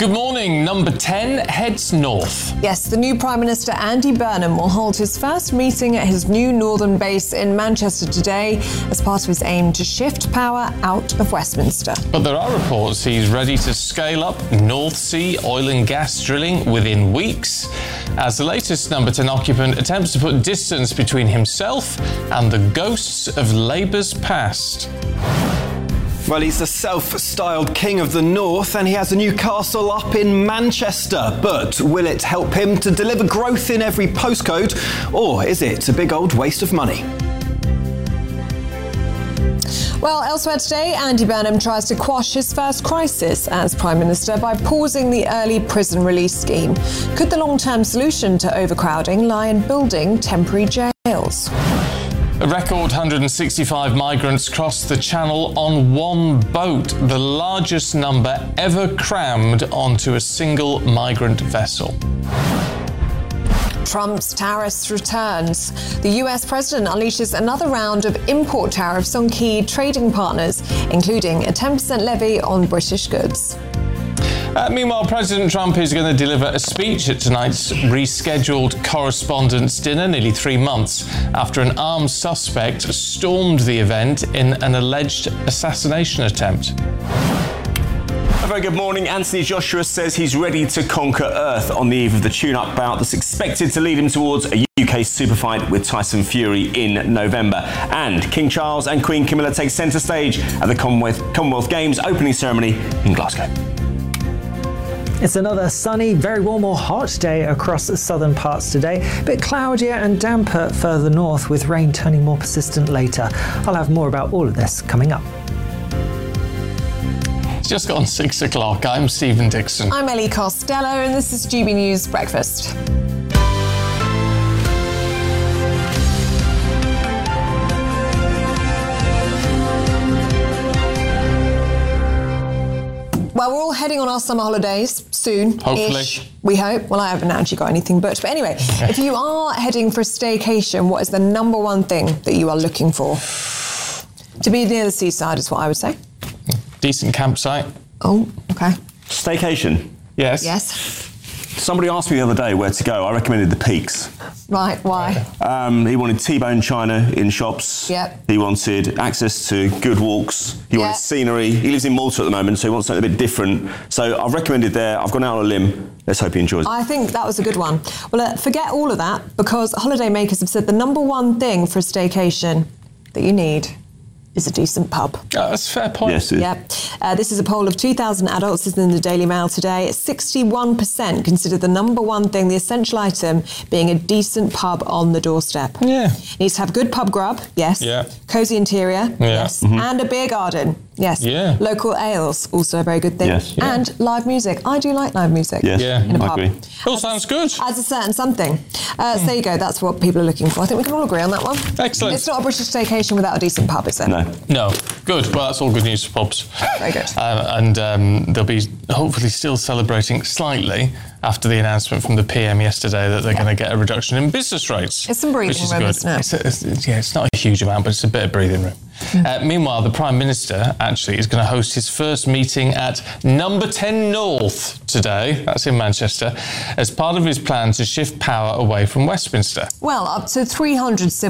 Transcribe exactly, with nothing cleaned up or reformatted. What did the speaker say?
Good morning. Number ten heads north. Yes, the new Prime Minister Andy Burnham will hold his first meeting at his new northern base in Manchester today as part of his aim to shift power out of Westminster. But there are reports he's ready to scale up North Sea oil and gas drilling within weeks, as the latest number ten occupant attempts to put distance between himself and the ghosts of Labour's past. Well, he's the self-styled king of the north and he has a new castle up in Manchester. But will it help him to deliver growth in every postcode, or is it a big old waste of money? Well, elsewhere today, Andy Burnham tries to quash his first crisis as Prime Minister by pausing the early prison release scheme. Could the long-term solution to overcrowding lie in building temporary jails? A record one hundred sixty-five migrants crossed the Channel on one boat, the largest number ever crammed onto a single migrant vessel. Trump's tariffs returns. The U S president unleashes another round of import tariffs on key trading partners, including a ten percent levy on British goods. Uh, meanwhile, President Trump is going to deliver a speech at tonight's rescheduled Correspondents' Dinner, nearly three months after an armed suspect stormed the event in an alleged assassination attempt. A very good morning. Anthony Joshua says he's ready to conquer Earth on the eve of the tune-up bout that's expected to lead him towards a U K super fight with Tyson Fury in November. And King Charles and Queen Camilla take centre stage at the Commonwealth, Commonwealth Games opening ceremony in Glasgow. It's another sunny, very warm or hot day across the southern parts today, a bit cloudier and damper further north, with rain turning more persistent later. I'll have more about all of this coming up. It's just gone six o'clock. I'm Stephen Dixon. I'm Ellie Costello and this is G B News Breakfast. Well, we're all heading on our summer holidays soon. Hopefully. We hope. Well, I haven't actually got anything booked. But anyway, if you are heading for a staycation, what is the number one thing that you are looking for? To be near the seaside is what I would say. Decent campsite. Oh, okay. Staycation. Yes. Yes. Somebody asked me the other day where to go. I recommended the Peaks. Right, why? Um, he wanted T-bone china in shops. Yep. He wanted access to good walks. He wanted Yep. scenery. He lives in Malta at the moment, so he wants something a bit different. So I've recommended there. I've gone out on a limb. Let's hope he enjoys it. I think that was a good one. Well, uh, forget all of that, because holidaymakers have said the number one thing for a staycation that you need is a decent pub. Oh, that's a fair point. Yes, it is. Yep. Uh, this is a poll of two thousand adults. This is in the Daily Mail today. sixty-one percent consider the number one thing, the essential item, being a decent pub on the doorstep. Yeah. Needs to have good pub grub, yes. Yeah. Cosy interior, yes. Mm-hmm. And a beer garden, yes. Yeah. Local ales, also a very good thing. Yes. Yeah. And live music. I do like live music. Yes, Yeah. In a I pub. agree. All sounds good. As a certain something. Uh, so there you go, that's what people are looking for. I think we can all agree on that one. Excellent. It's not a British staycation without a decent pub, is it? No. No. Good. Well, that's all good news for pubs. Very good. Uh, and um, they'll be hopefully still celebrating slightly after the announcement from the P M yesterday that they're Yeah. going to get a reduction in business rates. It's some breathing which is room, good. isn't it? It's a, it's, yeah, it's not a huge amount, but it's a bit of breathing room. Mm. Uh, meanwhile, the Prime Minister actually is going to host his first meeting at Number ten North today, that's in Manchester, as part of his plan to shift power away from Westminster. Well, up to three hundred civil